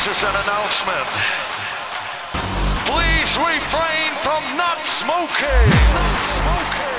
this is an announcement. Please refrain from not smoking. Not smoking.